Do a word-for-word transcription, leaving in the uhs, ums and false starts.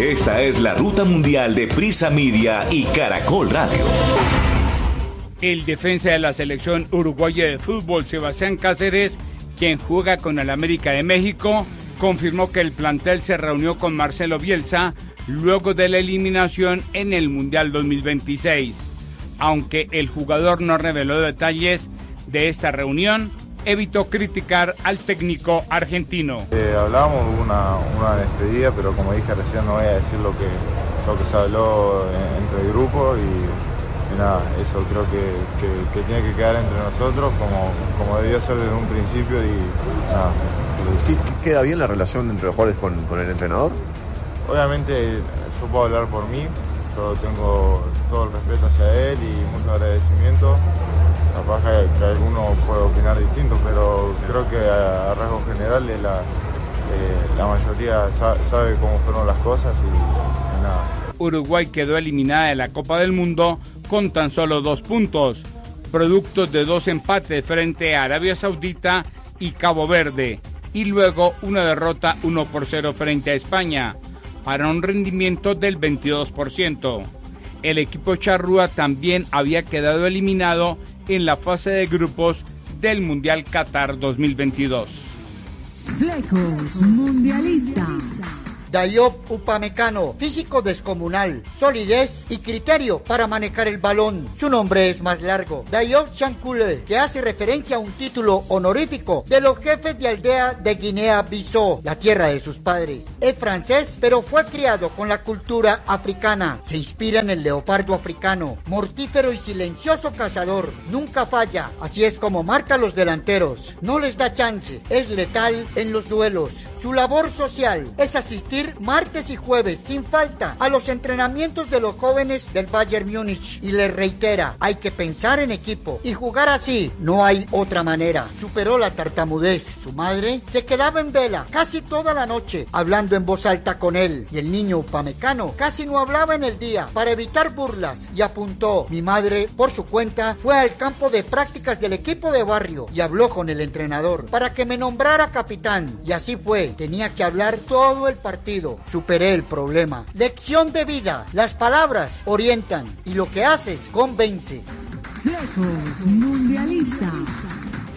Esta es la Ruta Mundial de Prisa Media y Caracol Radio. El defensa de la selección uruguaya de fútbol, Sebastián Cáceres, quien juega con el América de México, confirmó que el plantel se reunió con Marcelo Bielsa luego de la eliminación en el Mundial dos mil veintiséis. Aunque el jugador no reveló detalles de esta reunión, evitó criticar al técnico argentino. Eh, hablábamos de una, una despedida, pero como dije recién no voy a decir lo que, lo que se habló entre el grupo y, y nada, eso creo que, que, que tiene que quedar entre nosotros como, como debió ser desde un principio y nada. ¿Sí, ¿Queda bien la relación entre los jugadores con, con el entrenador? Obviamente yo puedo hablar por mí, yo tengo todo el respeto hacia él y mucho agradecimiento. Capaz que, que alguno puede opinar distinto, pero creo que a, a rasgos generales la, eh, la mayoría sabe, sabe cómo fueron las cosas y, y nada. Uruguay quedó eliminada de la Copa del Mundo con tan solo dos puntos, producto de dos empates frente a Arabia Saudita y Cabo Verde, y luego una derrota uno por cero frente a España, para un rendimiento del veintidós por ciento. El equipo charrúa también había quedado eliminado en la fase de grupos del Mundial Qatar dos mil veintidós. Flecos Mundialistas. Diop Upamecano, físico descomunal, solidez y criterio para manejar el balón. Su nombre es más largo, Diop Chancule, que hace referencia a un título honorífico de los jefes de aldea de Guinea-Bissau, la tierra de sus padres. Es francés, pero fue criado con la cultura africana. Se inspira en el leopardo africano, mortífero y silencioso cazador. Nunca falla, así es como marca a los delanteros. No les da chance, es letal en los duelos. Su labor social es asistir martes y jueves sin falta a los entrenamientos de los jóvenes del Bayern Múnich y les reitera, hay que pensar en equipo y jugar así, no hay otra manera. Superó la tartamudez. Su madre se quedaba en vela casi toda la noche hablando en voz alta con él y el niño Upamecano casi no hablaba en el día para evitar burlas y apuntó, mi madre por su cuenta fue al campo de prácticas del equipo de barrio y habló con el entrenador para que me nombrara capitán y así fue, tenía que hablar todo el partido. Superé el problema. Lección de vida. Las palabras orientan y lo que haces convence. Flecos Mundialistas.